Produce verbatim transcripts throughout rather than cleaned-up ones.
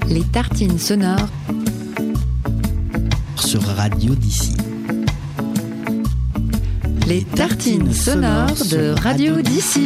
Les tartines sonores sur Radio d'ici. Les tartines sonores de Radio d'ici.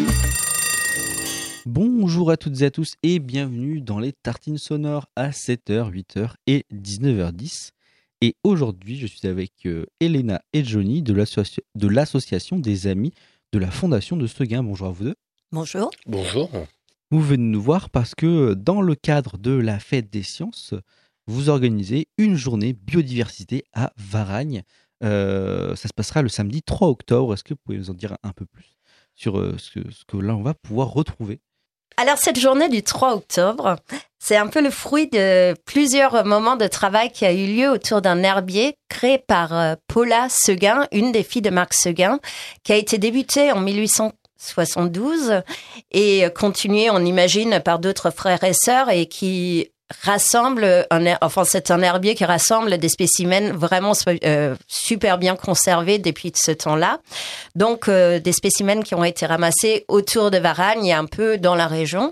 Bonjour à toutes et à tous et bienvenue dans les tartines sonores à sept heures, huit heures et dix-neuf heures dix. Et aujourd'hui, je suis avec euh, Elena et Johnny de, l'associ... de l'association des amis de la Fondation de Seguin. Bonjour à vous deux. Bonjour. Bonjour. Vous venez nous voir parce que dans le cadre de la fête des sciences, vous organisez une journée biodiversité à Varagne. Euh, ça se passera le samedi trois octobre. Est-ce que vous pouvez nous en dire un peu plus sur euh, ce, que, ce que là on va pouvoir retrouver ? Alors cette journée du trois octobre, c'est un peu le fruit de plusieurs moments de travail qui a eu lieu autour d'un herbier créé par euh, Paula Seguin, une des filles de Marc Seguin, qui a été débutée en mille huit cent soixante-douze et continuée, on imagine, par d'autres frères et sœurs et qui rassemble, un, enfin c'est un herbier qui rassemble des spécimens vraiment euh, super bien conservés depuis ce temps-là. Donc euh, des spécimens qui ont été ramassés autour de Varagne et un peu dans la région.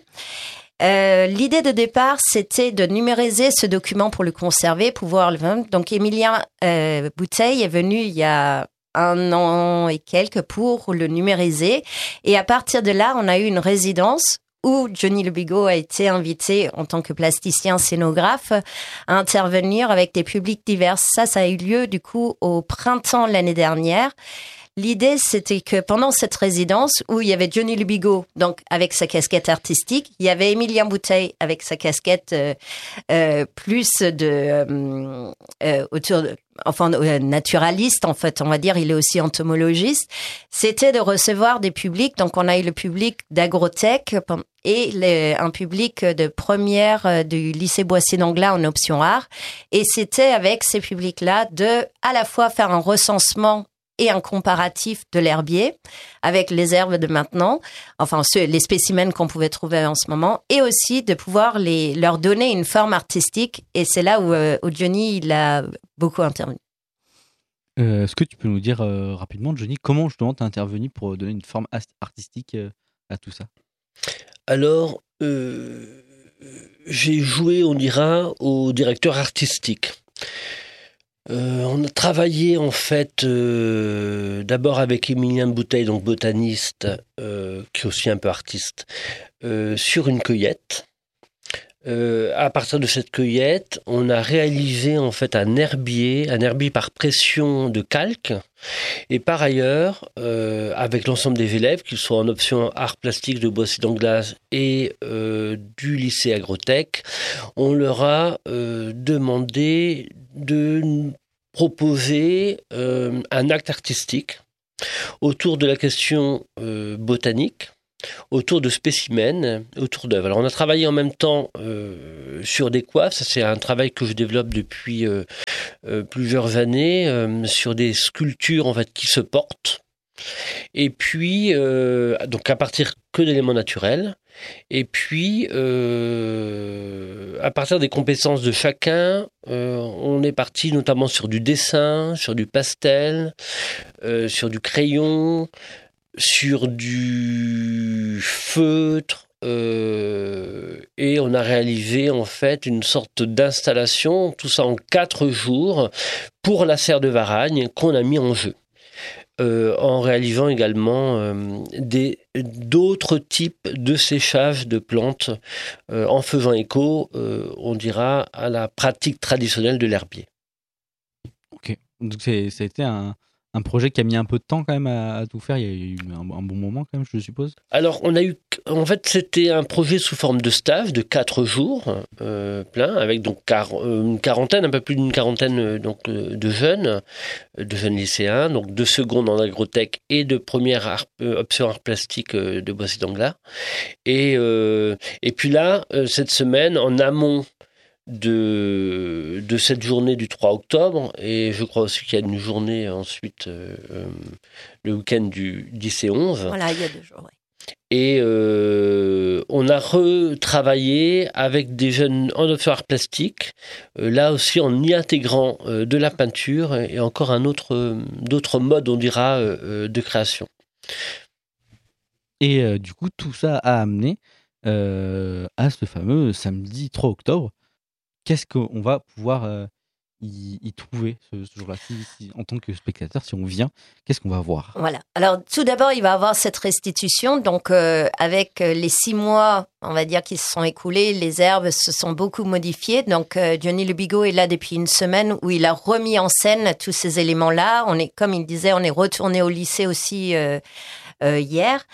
Euh, l'idée de départ, c'était de numériser ce document pour le conserver, pouvoir le vendre. Donc Émilien euh, Bouteille est venu il y a un an et quelques pour le numériser. Et à partir de là, on a eu une résidence où Johnny Le Bigot a été invité en tant que plasticien scénographe à intervenir avec des publics divers. Ça, ça a eu lieu du coup au printemps l'année dernière. L'idée, c'était que pendant cette résidence où il y avait Johnny Le Bigot, donc avec sa casquette artistique, il y avait Émilien Bouteille avec sa casquette euh, euh, plus de euh, euh, autour de, enfin euh, naturaliste en fait, on va dire. Il est aussi entomologiste. C'était de recevoir des publics. Donc on a eu le public d'Agrotech et les, un public de première euh, du lycée Boissier-d'Anglas en option art. Et c'était avec ces publics-là de à la fois faire un recensement et un comparatif de l'herbier avec les herbes de maintenant, enfin ceux, les spécimens qu'on pouvait trouver en ce moment, et aussi de pouvoir les, leur donner une forme artistique. Et c'est là où, euh, où Johnny il a beaucoup intervenu. Euh, est-ce que tu peux nous dire euh, rapidement, Johnny, comment justement tu as intervenu pour donner une forme artistique euh, à tout ça ? Alors, euh, j'ai joué, on dira, au directeur artistique. Euh, on a travaillé en fait euh, d'abord avec Émilien Bouteille, donc botaniste, euh, qui est aussi un peu artiste, euh, sur une cueillette. Euh, à partir de cette cueillette, on a réalisé en fait un herbier, un herbier par pression de calque. Et par ailleurs, euh, avec l'ensemble des élèves, qu'ils soient en option art plastique de Boissier-d'Anglas et euh, du lycée Agrotech, on leur a euh, demandé de proposer euh, un acte artistique autour de la question euh, botanique, autour de spécimens, autour d'œuvres. Alors on a travaillé en même temps euh, sur des coiffes, ça c'est un travail que je développe depuis euh, euh, plusieurs années, euh, sur des sculptures en fait qui se portent, et puis euh, donc à partir que d'éléments naturels, et puis euh, à partir des compétences de chacun, euh, on est parti notamment sur du dessin, sur du pastel, euh, sur du crayon, sur du feutre, euh, et on a réalisé en fait une sorte d'installation, tout ça en quatre jours, pour la serre de Varagne qu'on a mis en jeu. Euh, en réalisant également euh, des, d'autres types de séchage de plantes, euh, en faisant écho, euh, on dira, à la pratique traditionnelle de l'herbier. Ok, donc c'est, ça a été un, un projet qui a mis un peu de temps quand même à, à tout faire. Il y a eu un, un bon moment quand même, je suppose. Alors, on a eu, en fait, c'était un projet sous forme de stage de quatre jours euh, plein, avec donc car, une quarantaine, un peu plus d'une quarantaine euh, donc euh, de jeunes, de jeunes lycéens, donc de seconde en agrotech et de première art, euh, option art plastique euh, de Boissier-d'Anglas. Et euh, et puis là, euh, cette semaine, en amont de, de cette journée du trois octobre, et je crois aussi qu'il y a une journée ensuite, euh, euh, le week-end du dix et onze. Voilà, il y a deux jours, oui. Et euh, on a retravaillé avec des jeunes en option art plastique, euh, là aussi en y intégrant euh, de la peinture et encore un autre, euh, d'autres modes, on dira, euh, de création. Et euh, du coup, tout ça a amené euh, à ce fameux samedi trois octobre, qu'est-ce qu'on va pouvoir euh, y, y trouver ce, ce jour-là si, si, en tant que spectateur, si on vient, qu'est-ce qu'on va voir? Voilà. Alors, tout d'abord, il va avoir cette restitution. Donc, euh, avec les six mois, on va dire, qui se sont écoulés, les herbes se sont beaucoup modifiées. Donc, euh, Johnny Le Bigot est là depuis une semaine où il a remis en scène tous ces éléments-là. On est, comme il disait, on est retourné au lycée aussi euh, euh, hier.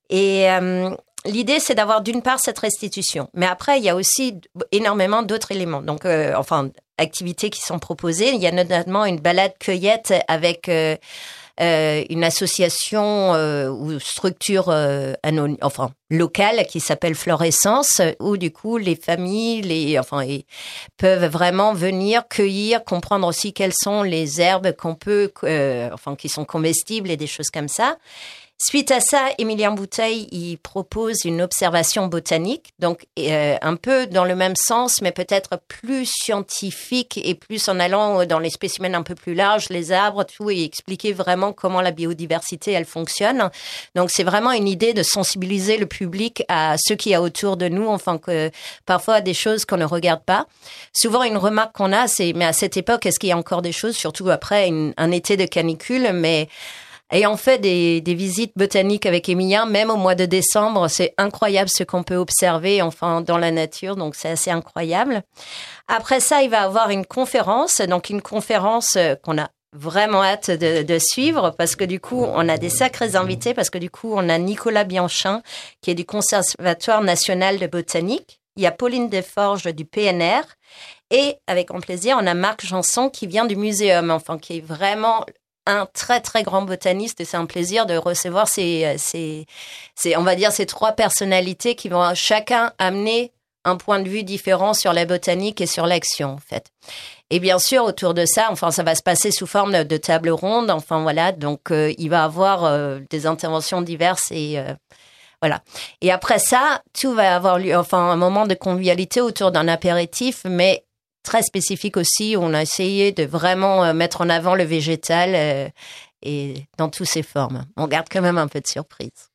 Et euh, l'idée, c'est d'avoir d'une part cette restitution. Mais après, il y a aussi énormément d'autres éléments. Donc, euh, enfin, activités qui sont proposées. Il y a notamment une balade cueillette avec euh, euh, une association euh, ou structure euh, anon- enfin, locale qui s'appelle Florescence, où du coup, les familles les, enfin, et, peuvent vraiment venir cueillir, comprendre aussi quelles sont les herbes qu'on peut, euh, enfin, qui sont comestibles et des choses comme ça. Suite à ça, Émilien Bouteille, il propose une observation botanique, donc euh, un peu dans le même sens, mais peut-être plus scientifique et plus en allant dans les spécimens un peu plus larges, les arbres, tout, et expliquer vraiment comment la biodiversité, elle fonctionne. Donc, c'est vraiment une idée de sensibiliser le public à ce qu'il y a autour de nous, enfin, que parfois des choses qu'on ne regarde pas. Souvent, une remarque qu'on a, c'est, mais à cette époque, est-ce qu'il y a encore des choses, surtout après une, un été de canicule, mais... Ayant fait des, des visites botaniques avec Émilien, même au mois de décembre, c'est incroyable ce qu'on peut observer, enfin, dans la nature. Donc, c'est assez incroyable. Après ça, il va avoir une conférence. Donc, une conférence qu'on a vraiment hâte de, de suivre parce que du coup, on a des sacrés invités parce que du coup, on a Nicolas Bianchin qui est du Conservatoire national de botanique. Il y a Pauline Desforges du P N R. Et, avec grand plaisir, on a Marc Janson qui vient du Muséum, enfin, qui est vraiment... un très, très grand botaniste et c'est un plaisir de recevoir ces, ces, ces, on va dire, ces trois personnalités qui vont chacun amener un point de vue différent sur la botanique et sur l'action, en fait. Et bien sûr, autour de ça, enfin, ça va se passer sous forme de table ronde, enfin, voilà, donc euh, il va avoir euh, des interventions diverses et... Euh, Voilà. Et après ça, tout va avoir lieu, enfin, un moment de convivialité autour d'un apéritif, mais très spécifique aussi, où on a essayé de vraiment mettre en avant le végétal euh, et dans toutes ses formes. On garde quand même un peu de surprise.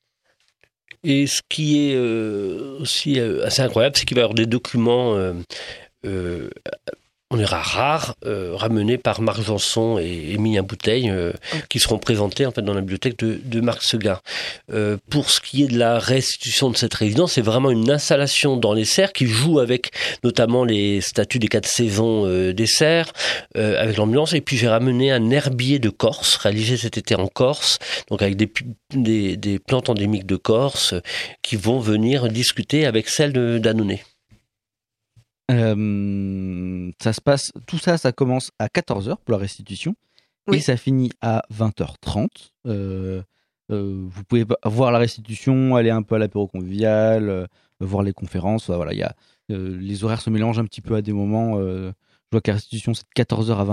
Et ce qui est euh, aussi euh, assez incroyable, c'est qu'il va y avoir des documents, euh, euh, on dira rares, euh, ramenés par Marc Janson et Émilien Bouteille, euh, okay. qui seront présentés en fait dans la bibliothèque de, de Marc Seguin. Euh, pour ce qui est de la restitution de cette résidence, c'est vraiment une installation dans les serres qui joue avec notamment les statues des quatre saisons euh, des serres, euh, avec l'ambiance. Et puis j'ai ramené un herbier de Corse, réalisé cet été en Corse, donc avec des, des, des plantes endémiques de Corse euh, qui vont venir discuter avec celles de, d'Annonay. Euh, ça se passe, tout ça, ça commence à quatorze heures pour la restitution oui. et ça finit à vingt heures trente. Euh, euh, vous pouvez voir la restitution, aller un peu à l'apéro convivial, euh, voir les conférences. Voilà, y a, euh, les horaires se mélangent un petit peu à des moments. Euh, je vois que la restitution c'est de quatorze heures à vingt heures.